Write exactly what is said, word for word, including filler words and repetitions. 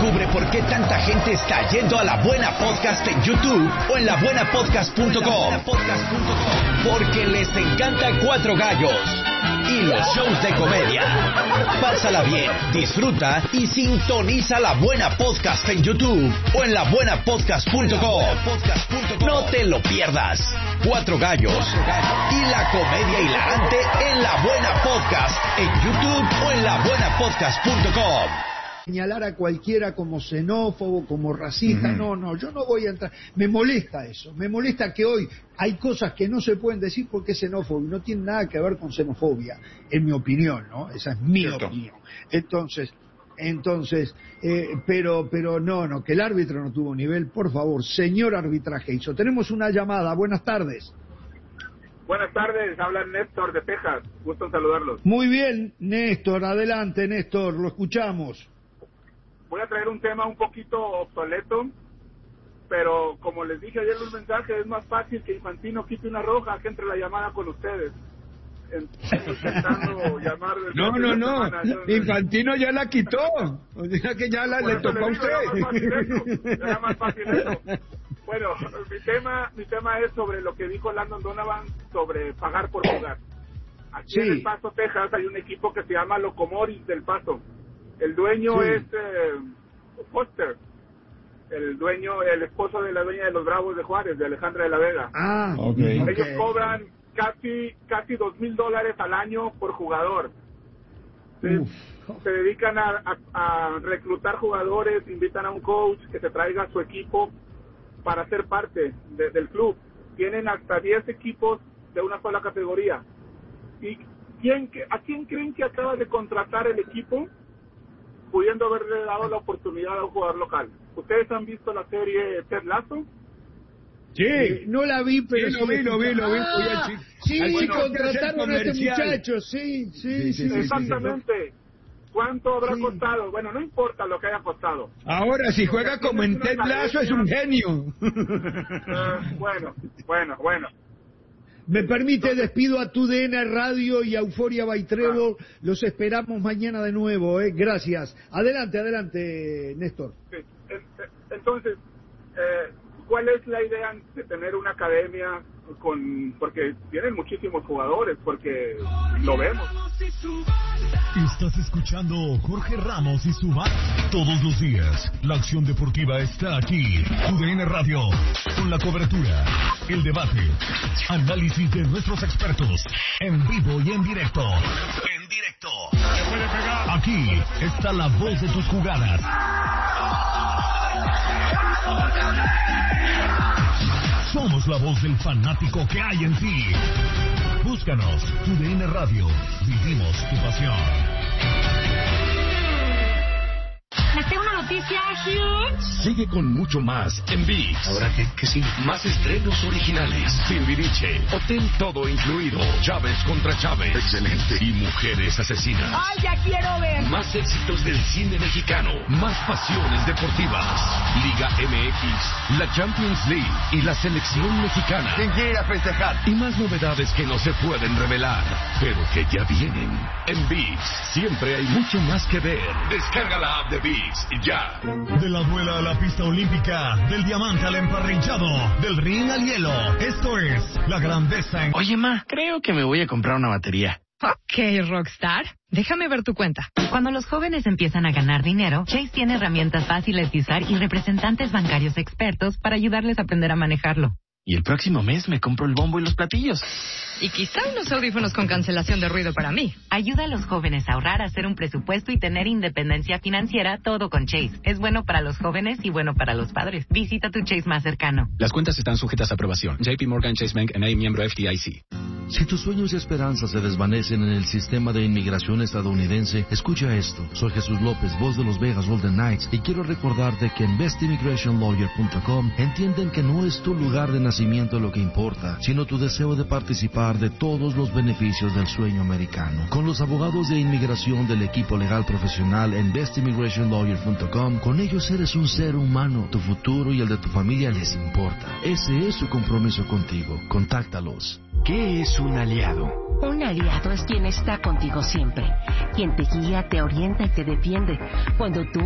Descubre por qué tanta gente está yendo a La Buena Podcast en YouTube o en la buena podcast punto com. Porque les encanta Cuatro Gallos y los shows de comedia. Pásala bien, disfruta y sintoniza La Buena Podcast en YouTube o en la buena podcast punto com. No te lo pierdas. Cuatro Gallos y la comedia hilarante en La Buena Podcast en YouTube o en la buena podcast punto com. Señalar a cualquiera como xenófobo, como racista, uh-huh. no, no, yo no voy a entrar, me molesta eso, me molesta que hoy hay cosas que no se pueden decir porque es xenófobo y no tiene nada que ver con xenofobia, en mi opinión, ¿no? Esa es mi Cierto. opinión. Entonces, entonces, eh, pero, pero no, no, que el árbitro no tuvo nivel, por favor, señor arbitraje hizo. Tenemos una llamada, buenas tardes. Buenas tardes, habla Néstor de Texas, gusto en saludarlos. Muy bien, Néstor, adelante Néstor, lo escuchamos. Voy a traer un tema un poquito obsoleto, pero como les dije ayer en los mensajes, es más fácil que Infantino quite una roja que entre la llamada con ustedes. Intentando llamar no, no, no, semana, yo, Infantino ya la quitó, o sea que ya la, le tocó a usted. Era más fácil eso. Bueno, mi tema, mi tema es sobre lo que dijo Landon Donovan sobre pagar por jugar. Aquí sí. en El Paso, Texas, hay un equipo que se llama Locomoris del Paso. El dueño sí. es eh, Foster, el dueño, el esposo de la dueña de los Bravos de Juárez, de Alejandra de la Vega. Ah, okay. Ellos okay. cobran casi casi dos mil dólares al año por jugador. Se, se dedican a, a, a reclutar jugadores, invitan a un coach que se traiga a su equipo para ser parte de, del club. Tienen hasta diez equipos de una sola categoría. ¿Y quién, a quién creen que acaba de contratar el equipo? Pudiendo haberle dado la oportunidad a un jugador local. ¿Ustedes han visto la serie Ted Lasso? Sí, eh, no la vi, pero sí, lo vi, lo vi, lo vi. Ah, sí, sí bueno, contrataron a este muchacho, sí, sí, sí. sí, sí Exactamente. Sí. ¿Cuánto habrá sí. costado? Bueno, no importa lo que haya costado. Ahora, si juega como en Ted Lasso, es un genio. Uh, bueno, bueno, bueno. Me permite, despido a Tu D N Radio y a Euforia Baitrero. Ah. Los esperamos mañana de nuevo, ¿eh? Gracias. Adelante, adelante, Néstor. Sí. Entonces, eh, ¿cuál es la idea de tener una academia con, porque tienen muchísimos jugadores, porque lo vemos? Estás escuchando Jorge Ramos y su banda. Todos los días, la acción deportiva está aquí. Tu D N Radio, con la cobertura, el debate, análisis de nuestros expertos, en vivo y en directo. En directo. Aquí está la voz de tus jugadas. Somos la voz del fanático que hay en ti. Búscanos, Tu D N Radio. Vivimos tu pasión. Les tengo una noticia huge. Sigue con mucho más en ViX. Ahora que, que sí. Más estrenos originales. Timbiriche. Hotel todo incluido. Chávez contra Chávez. Excelente. Y mujeres asesinas. ¡Ay, ya quiero ver! Más éxitos del cine mexicano. Más pasiones deportivas. Liga M X, la Champions League y la selección mexicana. ¿Quién quiere ir a festejar? Y más novedades que no se pueden revelar, pero que ya vienen. En ViX siempre hay mucho más que ver. Descarga la app de ViX y ya. De la duela a la pista olímpica, del diamante al emparrillado, del ring al hielo. Esto es la grandeza en... Oye, ma, creo que me voy a comprar una batería. Ok, Rockstar. Déjame ver tu cuenta. Cuando los jóvenes empiezan a ganar dinero, Chase tiene herramientas fáciles de usar y representantes bancarios expertos para ayudarles a aprender a manejarlo. Y el próximo mes me compro el bombo y los platillos. Y quizá unos audífonos con cancelación de ruido para mí. Ayuda a los jóvenes a ahorrar, a hacer un presupuesto y tener independencia financiera, todo con Chase. Es bueno para los jóvenes y bueno para los padres. Visita tu Chase más cercano. Las cuentas están sujetas a aprobación. J P Morgan Chase Bank N A, miembro F D I C. Si tus sueños y esperanzas se desvanecen en el sistema de inmigración estadounidense, escucha esto. Soy Jesús López, voz de los Vegas Golden Knights, y quiero recordarte que en best immigration lawyer punto com entienden que no es tu lugar de nacimiento lo que importa, sino tu deseo de participar de todos los beneficios del sueño americano. Con los abogados de inmigración del equipo legal profesional en best immigration lawyer punto com, con ellos eres un ser humano. Tu futuro y el de tu familia les importa. Ese es su compromiso contigo. Contáctalos. ¿Qué es un aliado? Un aliado es quien está contigo siempre, quien te guía, te orienta y te defiende cuando tú